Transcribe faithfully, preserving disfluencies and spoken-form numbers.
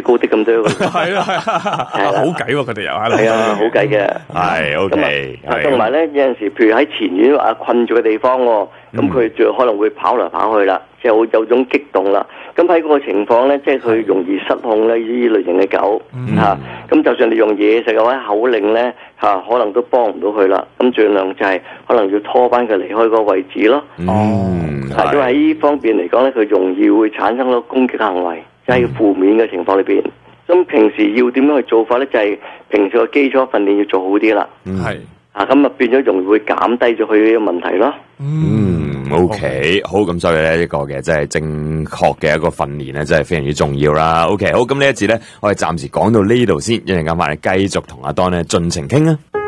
高啲咁多。 係啦係啦，係好計喎佢哋又係啦。 係啊，好計嘅。 係 OK。 同埋咧有陣時，譬如喺前院啊困住嘅地方喎，咁佢就可能會跑嚟跑去啦，即係好有種激動啦。咁喺嗰個情況咧，即係佢容易失控咧，呢類型嘅狗嚇。咁就算你用嘢食或者口令咧嚇，可能都幫唔到佢啦。咁盡量就係可能要拖翻佢離開個位置咯。 哦， 因為喺呢方面嚟講咧，佢容易會產生咗攻擊行為，即係負面嘅情況裏邊。咁平時要點樣去做法咧？就係平時個基礎訓練要做好啲啦。 係啊，咁啊變咗容易會減低咗佢嘅問題咯。 嗯 ，OK，好，咁所以咧呢個嘅即係正確嘅一個訓練咧，真係非常之重要啦。OK，好，咁呢一節咧，我哋暫時講到呢度先，一陣間翻嚟繼續同阿 Don 咧盡情傾啊。